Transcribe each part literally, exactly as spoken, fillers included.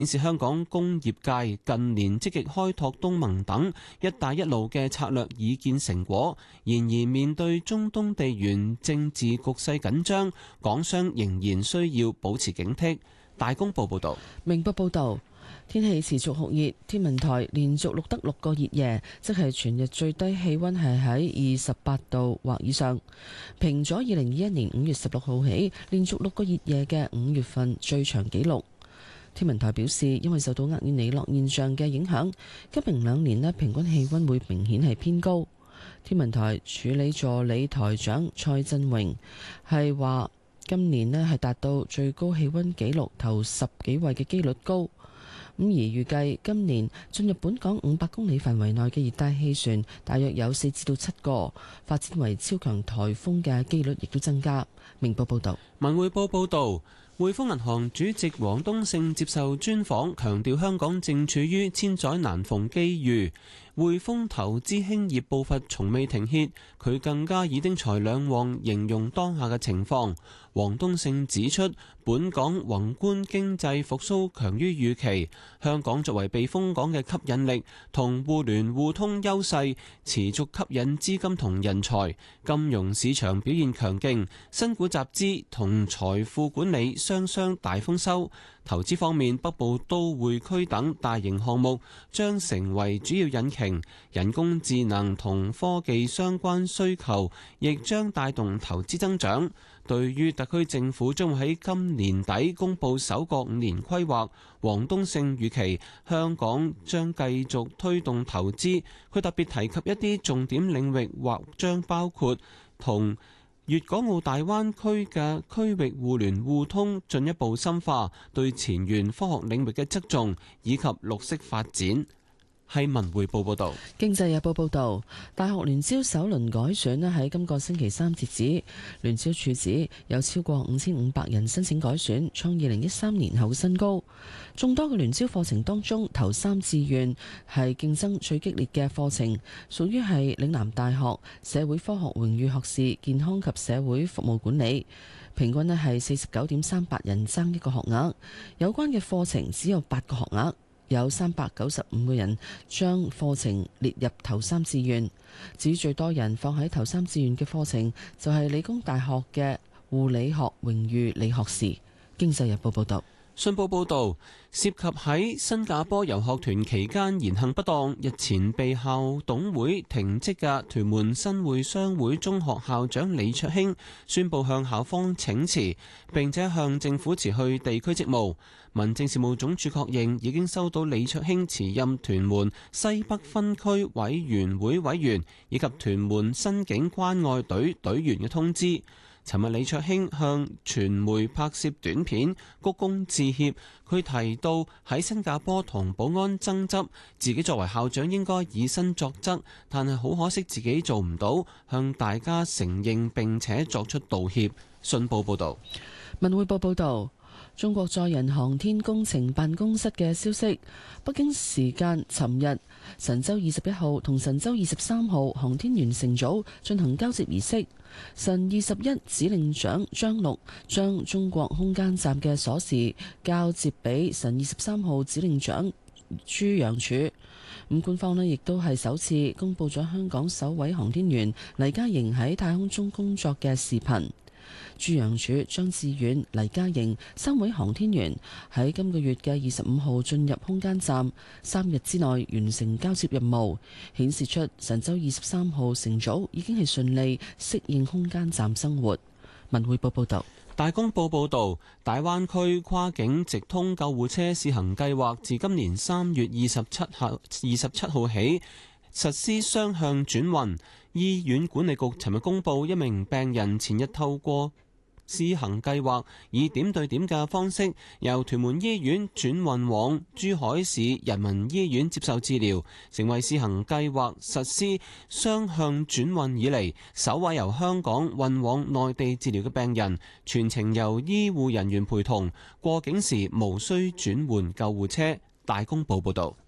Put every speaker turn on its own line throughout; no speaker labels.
顯示香港工業界近年積極開拓東盟等一帶一路嘅策略已見成果。然而面對中東地緣政治局勢緊張，港商仍然需要保持警惕。大公報報道。
明報報道，天氣持續酷熱，天文台連續錄得六個熱夜，即係全日最低氣溫係喺二十八度或以上，平咗二零二一年五月十六號起連續六個熱夜嘅五月份最長紀錄。天文台表示，因為受到厄爾尼諾現象嘅影響，今明兩年呢平均氣溫會明顯係偏高。天文台處理助理台長蔡振榮係話，今年呢係達到最高氣溫紀錄頭十幾位嘅機率高。咁而預計今年進入本港五百公里範圍內嘅熱帶氣旋大約有四至到七個，發展為超強颱風嘅機率亦都增加。明報報道。
文匯報報道，匯豐銀行主席王冬勝接受專訪，強調香港正處於千載難逢機遇，匯豐投資興業步伐從未停歇，佢更加以丁財兩旺形容當下嘅情況。王冬勝指出，本港宏觀經濟復甦強於預期，香港作為避風港嘅吸引力同互聯互通優勢持續吸引資金同人才，金融市場表現強勁，新股集資同財富管理雙雙大豐收。投資方面，北部都會區等大型項目將成為主要引擎，人工智能同科技相關需求亦將帶動投資增長。對於特區政府將會喺今年底公布首個五年規劃，王冬勝預期香港將繼續推動投資。佢特別提及一啲重點領域，或將包括同粵港澳大灣區嘅區域互聯互通進一步深化，對前沿科學領域嘅側重，以及綠色發展。係文匯報報道。
經濟日報報道，大學聯招首輪改選咧喺今個星期三截止。聯招處指有超過五千五百人申請改選，創二零一三年後新高。眾多嘅聯招課程當中，頭三志願係競爭最激烈嘅課程，屬於係嶺南大學社會科學榮譽學士健康及社會服務管理，平均咧係四十九點三八人爭一個學額。有關嘅課程只有八個學額。有三百九十五個人將課程列入頭三志願，至於最多人放喺頭三志願嘅課程，就係理工大學嘅護理學榮譽理學士。經濟日報報道。
信報報導，涉及喺新加坡遊學團期間言行不當，日前被校董會停職嘅屯門新會商會中學校長李卓興宣布向校方請辭，並且向政府辭去地區職務。民政事務總署確認已經收到李卓興辭任屯門西北分區委員會委員以及屯門新警關愛隊隊員嘅通知。尋日李卓興向傳媒拍攝短片，鞠躬致歉。佢提到喺新加坡同保安爭執，自己作為校長應該以身作則，但係好可惜自己做唔到，向大家承認並且作出道歉。信報報道。
文匯報報道。中國載人航天工程辦公室嘅消息，北京時間尋日神舟二十一號同神舟二十三號航天員乘組進行交接儀式。神二十一指令長張陸將中國空間站嘅鎖匙交接俾神二十三號指令長朱楊柱。咁官方呢亦都係首次公布咗香港首位航天員黎嘉瑩喺太空中工作嘅視頻。朱楊柱、張志遠、黎嘉瑩三位航天員喺今個月嘅二十五號進入空間站，三日之內完成交接任務，顯示出神舟二十三號乘組已經係順利適應空間站生活。文匯報報道。
大公報報導，大灣區跨境直通救護車試行計劃自今年三月二十七號二十七號起實施雙向轉運。醫院管理局尋日公布，一名病人前日透過試行計劃，以點對點嘅方式由屯門醫院轉運往珠海市人民醫院接受治療，成為試行計劃實施雙向轉運以嚟首位由香港運往內地治療嘅病人，全程由醫護人員陪同，過境時無需轉換救護車。大公報報道。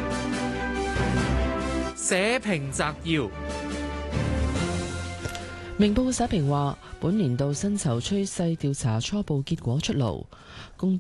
社評摘要。
明報嘅社評話，本年度薪酬趨勢調查初步結果出爐，公